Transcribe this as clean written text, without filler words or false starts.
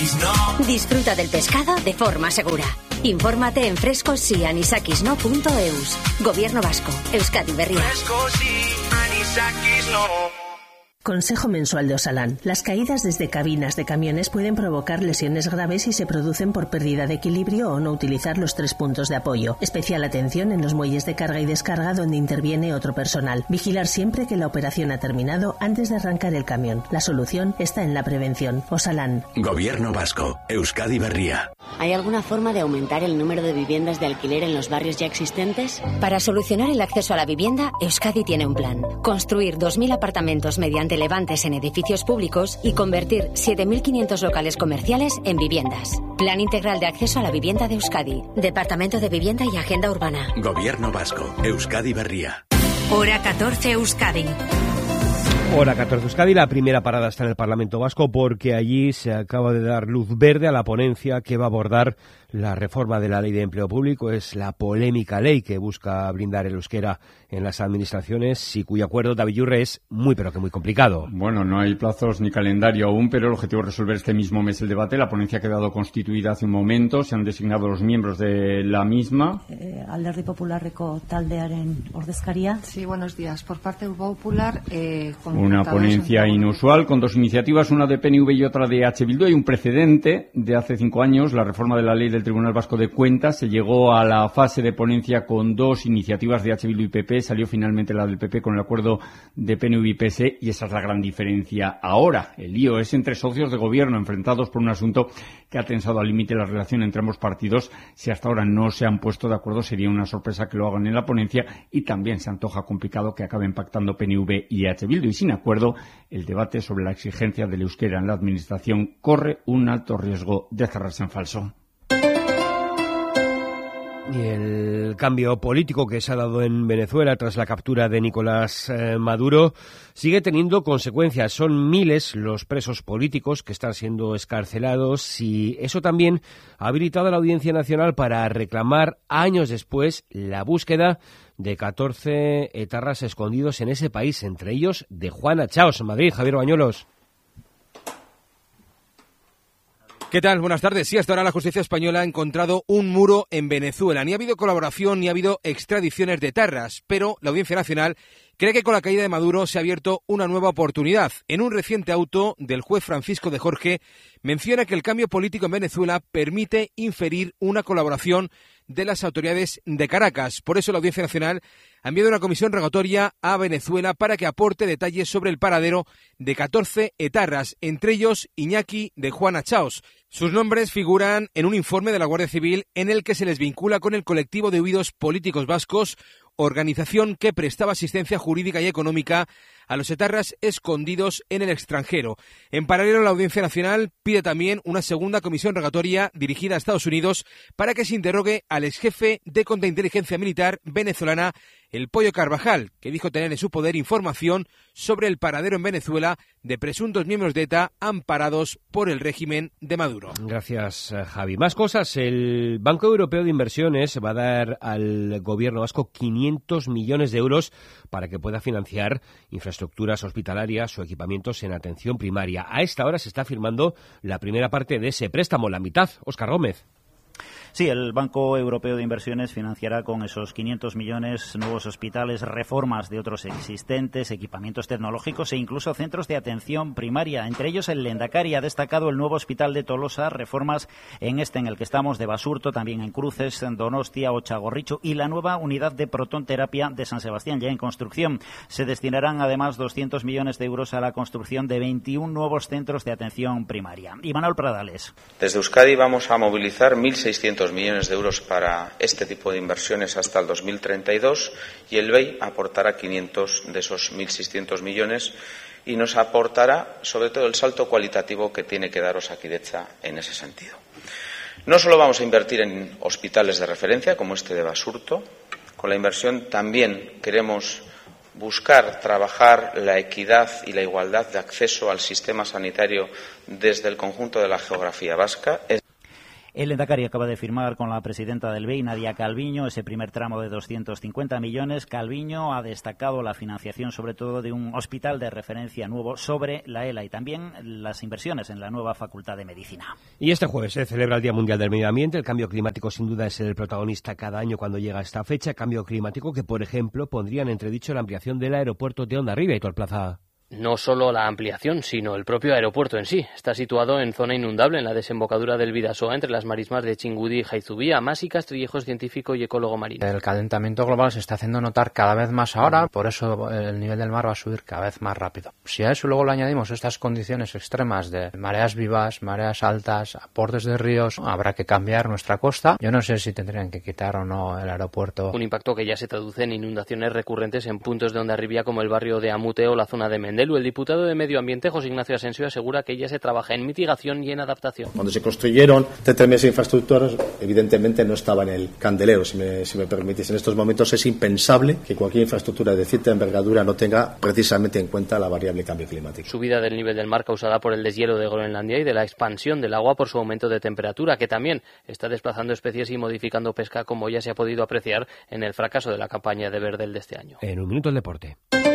Disfruta del pescado de forma segura. Infórmate en frescosianisakisno.eus. Gobierno Vasco, Euskadi Berria. Consejo mensual de Osalan. Las caídas desde cabinas de camiones pueden provocar lesiones graves si se producen por pérdida de equilibrio o no utilizar los 3 puntos de apoyo. Especial atención en los muelles de carga y descarga donde interviene otro personal. Vigilar siempre que la operación ha terminado antes de arrancar el camión. La solución está en la prevención. Osalan. Gobierno Vasco, Euskadi Berria. ¿Hay alguna forma de aumentar el número de viviendas de alquiler en los barrios ya existentes? Para solucionar el acceso a la vivienda, Euskadi tiene un plan. Construir 2.000 apartamentos mediante levantes en edificios públicos y convertir 7.500 locales comerciales en viviendas. Plan integral de acceso a la vivienda de Euskadi. Departamento de Vivienda y Agenda Urbana. Gobierno Vasco, Euskadi Berria. Hora 14 Euskadi. Hora 14 Euskadi, la primera parada está en el Parlamento Vasco porque allí se acaba de dar luz verde a la ponencia que va a abordar la reforma de la Ley de Empleo Público. Es la polémica ley que busca blindar el euskera en las administraciones y cuyo acuerdo, David Yurre, es muy pero que muy complicado. Bueno, no hay plazos ni calendario aún, pero el objetivo es resolver este mismo mes el debate. La ponencia ha quedado constituida hace un momento, se han designado los miembros de la misma. Alderdi Popularreko taldearen ordezkaria. Sí, buenos días. Por parte del Popular, una ponencia inusual con 2 iniciativas, una de PNV y otra de H. Bildu. Hay un precedente de hace 5 años, la reforma de la ley del Tribunal Vasco de Cuentas. Se llegó a la fase de ponencia con 2 iniciativas de H. Bildu y PP. Salió finalmente la del PP con el acuerdo de PNV y PSE y esa es la gran diferencia. Ahora, el lío es entre socios de gobierno enfrentados por un asunto que ha tensado al límite la relación entre ambos partidos. Si hasta ahora no se han puesto de acuerdo, sería una sorpresa que lo hagan en la ponencia y también se antoja complicado que acaben pactando PNV y H. Bildu. Y sin acuerdo, el debate sobre la exigencia del euskera en la administración corre un alto riesgo de cerrarse en falso. Y el cambio político que se ha dado en Venezuela tras la captura de Nicolás Maduro sigue teniendo consecuencias. Son miles los presos políticos que están siendo excarcelados y eso también ha habilitado a la Audiencia Nacional para reclamar años después la búsqueda de 14 etarras escondidos en ese país, entre ellos de Juana Chaos en Madrid. Javier Bañuelos. ¿Qué tal? Buenas tardes. Sí, hasta ahora la justicia española ha encontrado un muro en Venezuela. Ni ha habido colaboración ni ha habido extradiciones de etarras, pero la Audiencia Nacional cree que con la caída de Maduro se ha abierto una nueva oportunidad. En un reciente auto del juez Francisco de Jorge menciona que el cambio político en Venezuela permite inferir una colaboración de las autoridades de Caracas. Por eso la Audiencia Nacional ha enviado una comisión rogatoria a Venezuela para que aporte detalles sobre el paradero de 14 etarras, entre ellos Iñaki de Juana Chaos. Sus nombres figuran en un informe de la Guardia Civil en el que se les vincula con el colectivo de huidos políticos vascos, organización que prestaba asistencia jurídica y económica a los etarras escondidos en el extranjero. En paralelo, la Audiencia Nacional pide también una segunda comisión rogatoria dirigida a Estados Unidos para que se interrogue al exjefe de contrainteligencia militar venezolana, el Pollo Carvajal, que dijo tener en su poder información sobre el paradero en Venezuela de presuntos miembros de ETA amparados por el régimen de Maduro. Gracias, Javi. Más cosas. El Banco Europeo de Inversiones va a dar al gobierno vasco 500 millones de euros para que pueda financiar infraestructuras hospitalarias o equipamientos en atención primaria. A esta hora se está firmando la primera parte de ese préstamo, la mitad. Óscar Gómez. Sí, el Banco Europeo de Inversiones financiará con esos 500 millones nuevos hospitales, reformas de otros existentes, equipamientos tecnológicos e incluso centros de atención primaria. Entre ellos, el Lehendakari ha destacado el nuevo hospital de Tolosa, reformas en en el que estamos de Basurto, también en Cruces, en Donostia o Txagorritxu y la nueva unidad de protonterapia de San Sebastián, ya en construcción. Se destinarán además 200 millones de euros a la construcción de 21 nuevos centros de atención primaria. Y Manuel Pradales. Desde Euskadi vamos a movilizar 1.600 millones de euros para este tipo de inversiones hasta el 2032 y el BEI aportará 500 de esos 1.600 millones y nos aportará sobre todo el salto cualitativo que tiene que dar Osakidetza en ese sentido. No solo vamos a invertir en hospitales de referencia como este de Basurto, con la inversión también queremos buscar trabajar la equidad y la igualdad de acceso al sistema sanitario desde el conjunto de la geografía vasca. El Lehendakari acaba de firmar con la presidenta del BEI, Nadia Calviño, ese primer tramo de 250 millones. Calviño ha destacado la financiación sobre todo de un hospital de referencia nuevo sobre la ELA y también las inversiones en la nueva Facultad de Medicina. Y este jueves se celebra el Día Mundial del Medio Ambiente. El cambio climático sin duda es el protagonista cada año cuando llega esta fecha. Cambio climático que, por ejemplo, pondría en entredicho la ampliación del aeropuerto de Hondarribia. Y Plaza. No solo la ampliación, sino el propio aeropuerto en sí. Está situado en zona inundable, en la desembocadura del Bidasoa, entre las marismas de Chingudi y Jaizubía. Masi Castrillejo es científico y ecólogo marino. El calentamiento global se está haciendo notar cada vez más ahora, por eso el nivel del mar va a subir cada vez más rápido. Si a eso luego le añadimos estas condiciones extremas de mareas vivas, mareas altas, aportes de ríos, habrá que cambiar nuestra costa. Yo no sé si tendrían que quitar o no el aeropuerto. Un impacto que ya se traduce en inundaciones recurrentes en puntos de Hondarribia como el barrio de Amute o la zona de Mendelu. El diputado de Medio Ambiente, José Ignacio Asensio, asegura que ya se trabaja en mitigación y en adaptación. Cuando se construyeron determinadas infraestructuras, evidentemente no estaba en el candelero, si me permitís. En estos momentos es impensable que cualquier infraestructura de cierta envergadura no tenga precisamente en cuenta la variable cambio climático. Subida del nivel del mar causada por el deshielo de Groenlandia y de la expansión del agua por su aumento de temperatura, que también está desplazando especies y modificando pesca, como ya se ha podido apreciar en el fracaso de la campaña de Verdel de este año. En un minuto el deporte.